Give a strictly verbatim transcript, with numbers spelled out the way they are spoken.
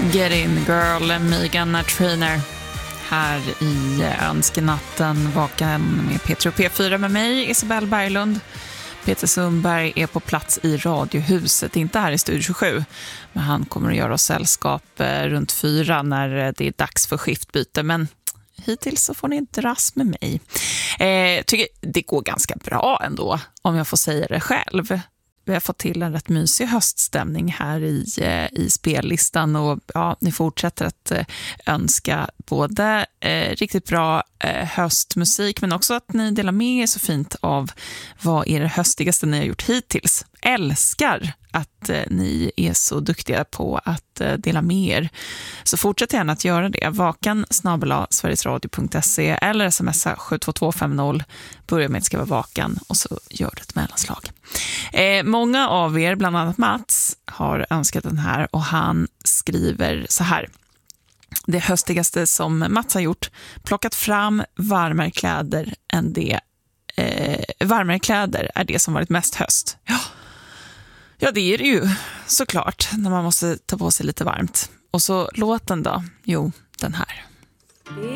Get in girl, Megan Trainor här i Önskenatten, vaken med Peter och P fyra med mig, Isabelle Berglund. Peter Sundberg är på plats i Radiohuset, inte här i Studio tjugosju, men han kommer att göra oss sällskap runt fyra när det är dags för skiftbyte, men hittills så får ni inte dras med mig. Eh, tycker det går ganska bra ändå, om jag får säga det själv. Vi har fått till en rätt mysig höststämning här i, i spellistan, och ja, ni fortsätter att eh, önska både eh, riktigt bra eh, höstmusik, men också att ni delar med er så fint av vad är det höstigaste ni har gjort hittills. Älskar att eh, ni är så duktiga på att eh, dela med er. Så fortsätt gärna att göra det. Vakan snabel-a sverigesradio punkt se eller smsa sju två två fem noll. Börja med att skriva vakan och så gör du ett mellanslag. Eh, många av er, bland annat Mats, har önskat den här, och han skriver så här: det höstigaste som Mats har gjort, plockat fram varmare kläder än det eh, varmare kläder är det som varit mest höst. Ja. Ja, det är det ju såklart när man måste ta på sig lite varmt. Och så låten då? Jo, den här.